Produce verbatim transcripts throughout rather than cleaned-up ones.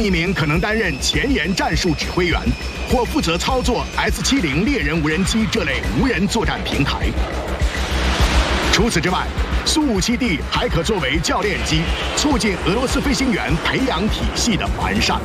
一名可能担任前沿战术指挥员，或负责操作 S 七零 猎人无人机这类无人作战平台。除此之外，苏五七 D 还可作为教练机，促进俄罗斯飞行员培养体系的完善。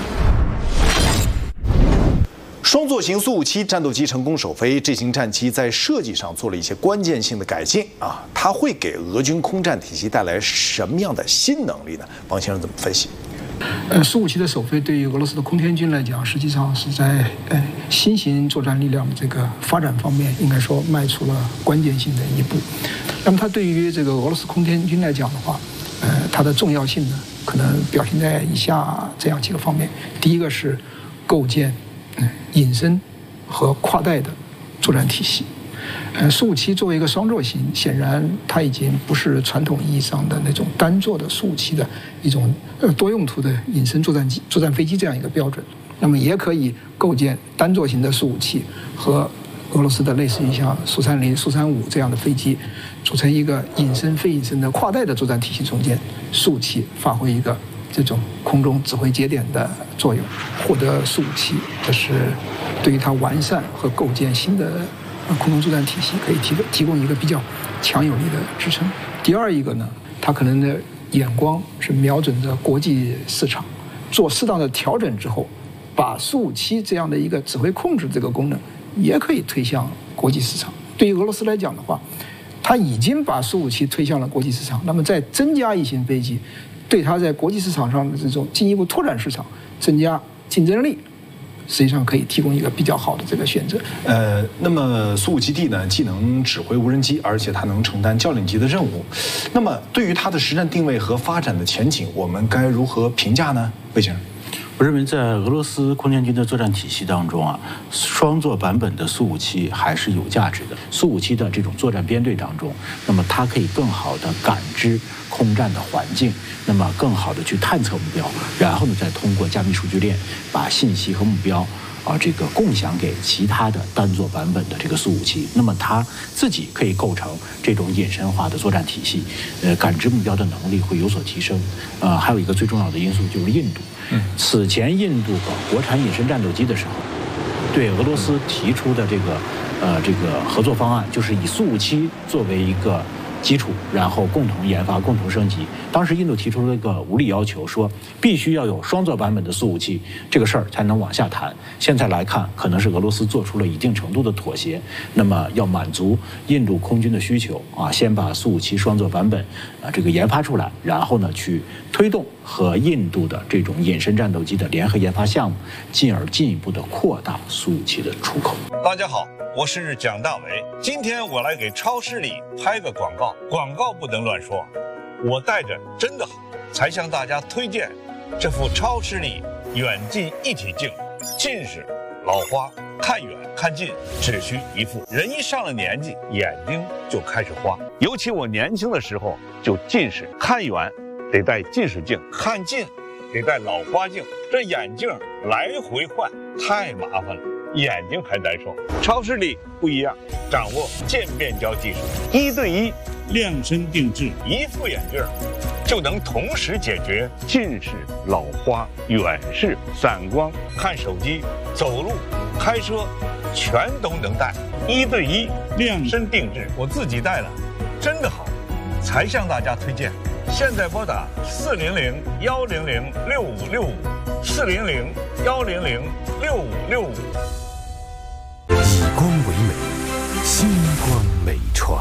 双座型苏五七战斗机成功首飞，这型战机在设计上做了一些关键性的改进啊，它会给俄军空战体系带来什么样的新能力呢？王先生怎么分析？ 呃，苏五七的首飞对于俄罗斯的空天军来讲，实际上是在呃新型作战力量的这个发展方面，应该说迈出了关键性的一步。那么它对于这个俄罗斯空天军来讲的话，呃，它的重要性呢，可能表现在以下这样几个方面。第一个是构建隐身和跨代的作战体系。呃，苏五七作为一个双座型，显然它已经不是传统意义上的那种单座的苏五七的一种呃多用途的隐身作战机、作战飞机这样一个标准。那么也可以构建单座型的苏五七和俄罗斯的类似于像苏三零、苏三五这样的飞机，组成一个隐身、非隐身的跨代的作战体系中间，苏五七发挥一个这种空中指挥节点的作用，获得苏五七，这是对于它完善和构建新的空中作战体系可以提供提供一个比较强有力的支撑。第二一个呢，它可能的眼光是瞄准着国际市场，做适当的调整之后，把苏五七这样的一个指挥控制这个功能也可以推向国际市场。对于俄罗斯来讲的话，它已经把苏五七推向了国际市场，那么再增加一型飞机，对它在国际市场上的这种进一步拓展市场、增加竞争力，实际上可以提供一个比较好的这个选择。 呃，那么苏五七 D 呢，既能指挥无人机，而且它能承担教练级的任务。那么对于它的实战定位和发展的前景，我们该如何评价呢？魏先生， 我认为在俄罗斯空天军的作战体系当中啊，双座版本的苏五七还是有价值的。苏五七的这种作战编队当中，那么它可以更好的感知空战的环境，那么更好的去探测目标，然后呢，再通过加密数据链把信息和目标啊这个共享给其他的单座版本的这个苏五七，那么它自己可以构成这种隐身化的作战体系，呃，感知目标的能力会有所提升。呃，还有一个最重要的因素就是印度。嗯，此前印度搞国产隐身战斗机的时候，对俄罗斯提出的这个呃这个合作方案，就是以苏五七作为一个基础，然后共同研发、共同升级。当时印度提出了一个无理要求，说必须要有双座版本的苏五七，这个事儿才能往下谈。现在来看，可能是俄罗斯做出了一定程度的妥协，那么要满足印度空军的需求啊，先把苏五七双座版本啊这个研发出来，然后呢去推动和印度的这种隐身战斗机的联合研发项目，进而进一步的扩大苏五七的出口。 大家好，我是蒋大为，今天我来给超视力拍个广告，广告不能乱说，我带着真的好，才向大家推荐这副超视力远近一体镜。近视、老花，看远看近只需一副。人一上了年纪，眼睛就开始花，尤其我年轻的时候就近视，看远得戴近视镜，看近得戴老花镜，这眼镜来回换太麻烦了，眼睛还难受。超视力不一样，掌握渐变焦技术，一对一量身定制，一副眼镜就能同时解决近视、老花、远视、散光、看手机、走路、开车，全都能戴，一对一量身定制。我自己戴了，真的好，才向大家推荐。现在拨打四零零幺零零六五六五，四零零幺零零六五六五。 以光为美，星光美传。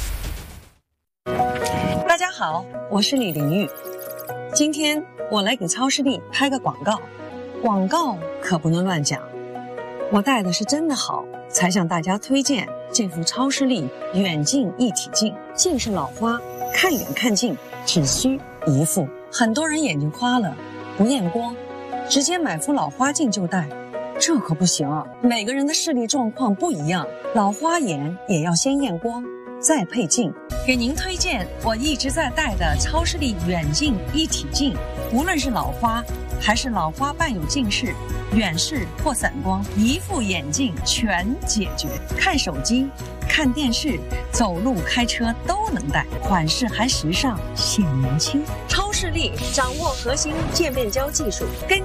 大家好，我是李玲玉。今天我来给超视力拍个广告，广告可不能乱讲。我戴的是真的好，才向大家推荐这副超视力远近一体镜。近视老花，看远看近只需一副。很多人眼睛花了，不验光，直接买副老花镜就戴，这可不行啊！每个人的视力状况不一样，老花眼也要先验光，再配镜。给您推荐我一直在戴的超视力远近一体镜，无论是老花还是老花伴有近视、远视或散光，一副眼镜全解决。看手机、看电视、走路、开车都能戴，款式还时尚，显年轻。超视力掌握核心渐变焦技术，根